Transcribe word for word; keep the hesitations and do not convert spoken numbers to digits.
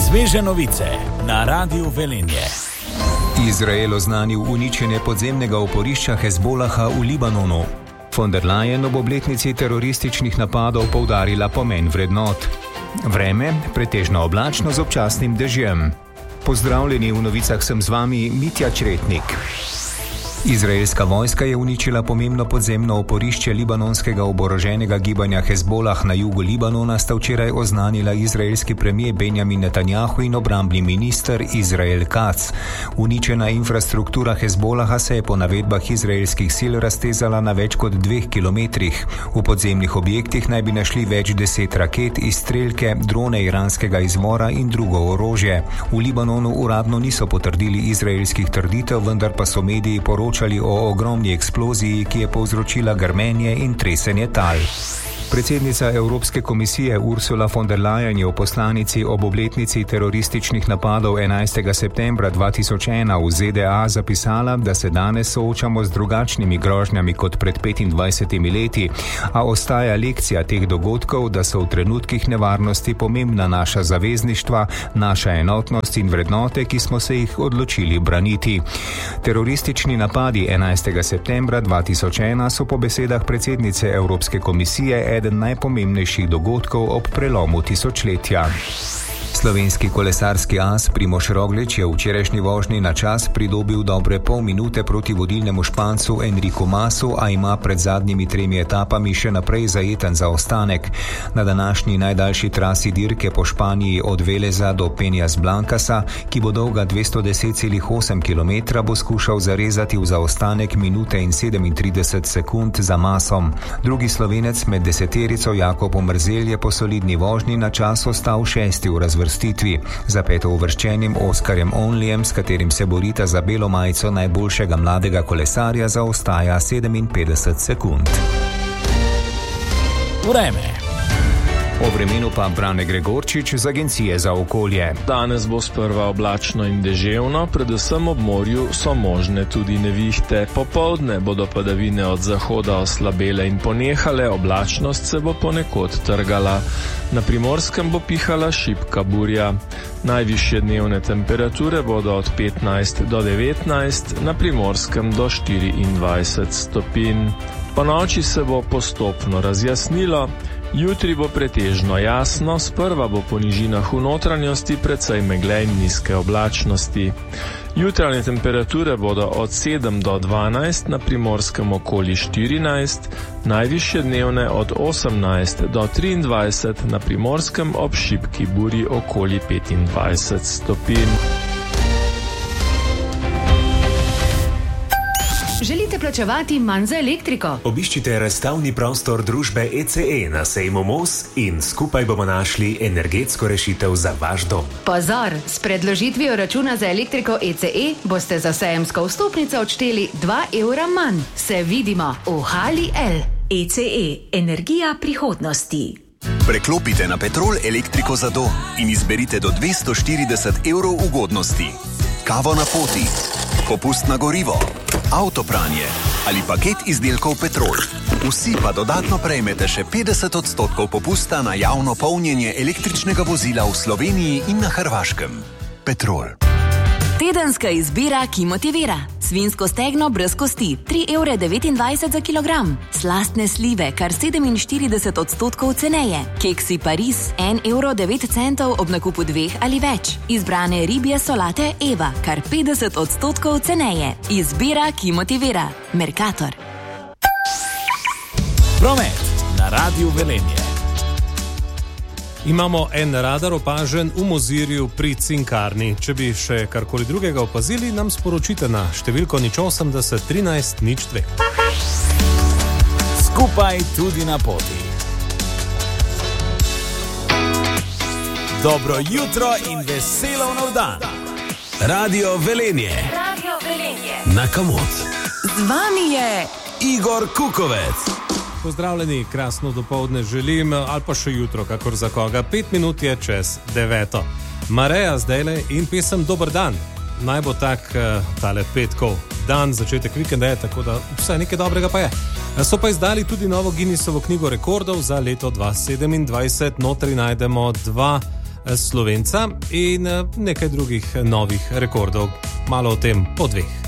Sveže novice na Radiu Velenje. Izrael oznanil uničenje podzemnega oporišča Hezbolaha v Libanonu. Von der Leyen ob obletnici terorističnih napadov poudarila pomen vrednot. Vreme pretežno oblačno z občasnim dežjem. Pozdravljeni, v novicah sem z vami Mitja Čretnik. Izraelska vojska je uničila pomembno podzemno oporišče libanonskega oboroženega gibanja Hezbolah na jugu Libanona, sta včeraj oznanila izraelski premijer Benjamin Netanjahu in obrambni minister Izrael Katz. Uničena infrastruktura Hezbolaha se je po navedbah izraelskih sil raztezala na več kot dveh kilometrih. V podzemnih objektih naj bi našli več deset raket, izstrelke, drone iranskega izvora in drugo orožje. V Libanonu uradno niso potrdili izraelskih trditev, vendar pa so mediji poročali o ogromni eksploziji, ki je povzročila grmenje in tresenje tal. Predsednica Evropske komisije Ursula von der Leyen je v poslanici ob obletnici terorističnih napadov enajstega septembra dva tisoč ena v Z D A zapisala, da se danes soočamo z drugačnimi grožnjami kot pred petindvajsetimi leti, a ostaja lekcija teh dogodkov, da so v trenutkih nevarnosti pomembna naša zavezništva, naša enotnost in vrednote, ki smo se jih odločili braniti. Teroristični napadi enajstega septembra dva tisoč ena so po besedah predsednice Evropske komisije eden najpomembnejših dogodkov ob prelomu tisočletja. Slovenski kolesarski as Primož Roglič je v včerajšnji vožnji na čas pridobil dobre pol minute proti vodilnemu Špancu Enriku Masu, a ima pred zadnjimi tremi etapami še naprej zajeten zaostanek. Na današnji najdaljši trasi dirke po Španiji od Veleza do Peñas Blancasa, ki bo dolga dvesto deset celih osem kilometra, bo skušal zarezati v zaostanek minute in sedemintrideset sekund za Masom. Drugi Slovenec med deseterico Jakob Omerzel je po solidni vožnji na čas ostal šesti v razvrstitvi. Za peto uvrščenim Oskarjem Onlyjem, s katerim se borita za belo majico najboljšega mladega kolesarja, zaostaja sedeminpetdeset sekund. Vreme. O vremenu pa Brane Gregorčič z Agencije za okolje. Danes bo sprva oblačno in deževno, predvsem ob morju so možne tudi nevihte. Popoldne bodo padavine od zahoda oslabele in ponehale, oblačnost se bo ponekod trgala. Na Primorskem bo pihala šibka burja. Najvišje dnevne temperature bodo od petnajst do devetnajst, na Primorskem do štiriindvajset stopinj. Po noči se bo postopno razjasnilo. Jutri bo pretežno jasno, sprva bo po nižinah v notranjosti precej megle in nizke oblačnosti. Jutranje temperature bodo od sedem do dvanajst, na Primorskem okoli štirinajst, najvišje dnevne od osemnajst do triindvajset, na Primorskem ob šibki burji okoli petindvajset stopinj. Želite plačevati manj za elektriko? Obiščite razstavni prostor družbe E C E na sejmu Mos in skupaj bomo našli energetsko rešitev za vaš dom. Pozor, s predložitvijo računa za elektriko E C E boste za sejemsko vstopnico odšteli dva evra manj. Se vidimo v Hali L. E C E, energija prihodnosti. Preklopite na Petrol elektriko za dom in izberite do dvesto štirideset evrov ugodnosti. Kavo na poti, popust na gorivo, avtopranje ali paket izdelkov Petrol. Vsi pa dodatno prejmete še petdeset odstotkov popusta na javno polnjenje električnega vozila v Sloveniji in na Hrvaškem. Petrol. Tedenska izbira, ki motivira. Svinjsko stegno brez kosti, tri evre devetindvajset za kilogram. Slastne slive, kar sedeminštirideset odstotkov ceneje. Keksi Paris, en evro devet centov ob nakupu dveh ali več. Izbrane ribje solate Eva, kar petdeset odstotkov ceneje. Izbira, ki motivira. Mercator. Promet na Radiu Velenje. Imamo en radar opažen v Mozirju pri Cinkarni. Če bi še karkoli drugega opazili, nam sporočite na številko nič osemdeset trinajst nič dve. Skupaj tudi na poti. Dobro jutro in veselo nov dan. Radio Velenje. Radio Velenje. Na Kamot. Z vami je Igor Kukovec. Pozdravljeni, krasno dopoldne želim, ali pa še jutro, kakor za koga. Pet minut je čez deveto. Mareja zdajle in pesem Dober dan. Naj bo tak tale petkov dan, začetek vikenda je, tako da vse nekaj dobrega pa je. So pa izdali tudi novo Guinnessovo knjigo rekordov za leto dva tisoč sedemindvajset. Notri najdemo dva Slovenca in nekaj drugih novih rekordov. Malo o tem po dveh.